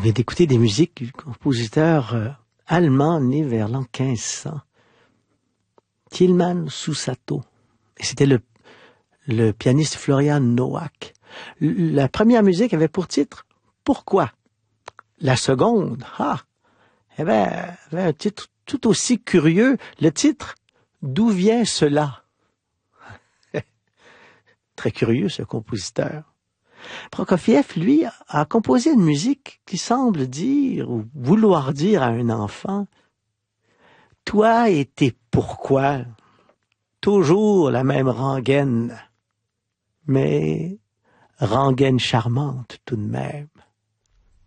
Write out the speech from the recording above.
vient d'écouter des musiques du compositeur allemand né vers l'an 1500, Tilman Susato. Et c'était le pianiste Florian Nowak. La première musique avait pour titre « Pourquoi ?» La seconde, avait un titre tout aussi curieux, le titre « D'où vient cela ?» Très curieux, ce compositeur. Prokofiev, lui, a composé une musique qui semble dire ou vouloir dire à un enfant « Toi et tes pourquoi, toujours la même rengaine, mais rengaine charmante tout de même. »